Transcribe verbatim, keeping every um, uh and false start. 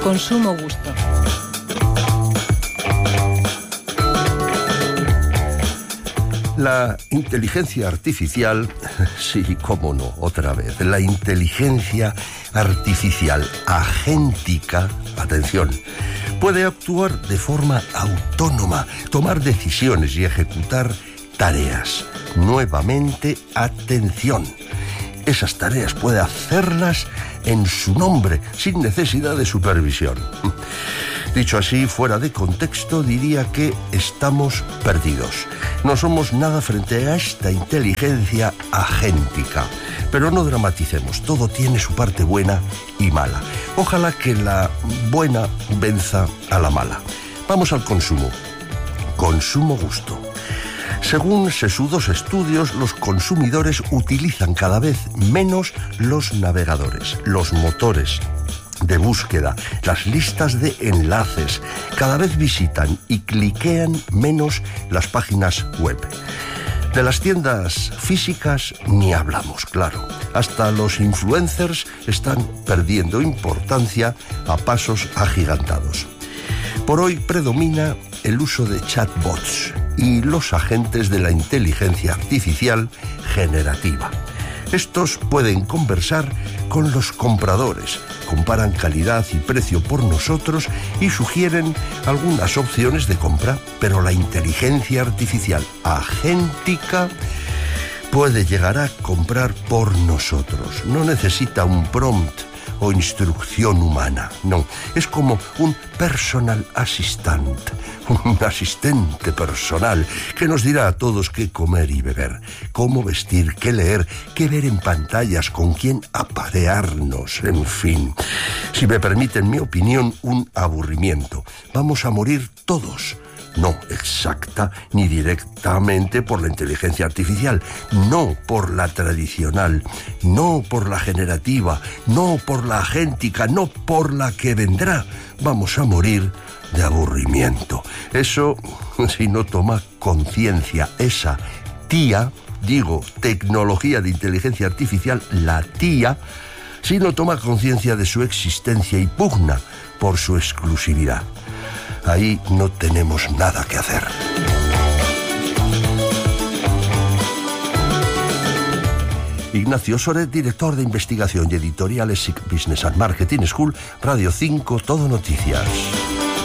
Consumo gusto. La inteligencia artificial, sí, cómo no, otra vez, la inteligencia artificial agéntica, atención, puede actuar de forma autónoma, tomar decisiones y ejecutar tareas. Nuevamente, atención, esas tareas puede hacerlas en su nombre, sin necesidad de supervisión. Dicho así, fuera de contexto, diría que estamos perdidos. No somos nada frente a esta inteligencia agéntica. Pero no dramaticemos, todo tiene su parte buena y mala. Ojalá que la buena venza a la mala. Vamos al consumo. Consumo gusto. Según sesudos estudios, los consumidores utilizan cada vez menos los navegadores, los motores de búsqueda, las listas de enlaces. Cada vez visitan y cliquean menos las páginas web. De las tiendas físicas ni hablamos, claro. Hasta los influencers están perdiendo importancia a pasos agigantados. Por hoy predomina el uso de chatbots y los agentes de la inteligencia artificial generativa. Estos pueden conversar con los compradores, comparan calidad y precio por nosotros y sugieren algunas opciones de compra, pero la inteligencia artificial agéntica puede llegar a comprar por nosotros. No necesita un prompt o instrucción humana, no, es como un personal assistant, un asistente personal que nos dirá a todos qué comer y beber, cómo vestir, qué leer, qué ver en pantallas, con quién aparearnos, en fin. Si me permiten mi opinión, un aburrimiento. Vamos a morir todos. No exacta ni directamente por la inteligencia artificial, no por la tradicional, no por la generativa, no por la agéntica, no por la que vendrá. Vamos a morir de aburrimiento. Eso si no toma conciencia esa tía, digo, tecnología de inteligencia artificial, la tía, si no toma conciencia de su existencia y pugna por su exclusividad. Ahí no tenemos nada que hacer. Ignacio Soret, director de investigación y editorial E S I C Business and Marketing School, Radio cinco, Todo Noticias.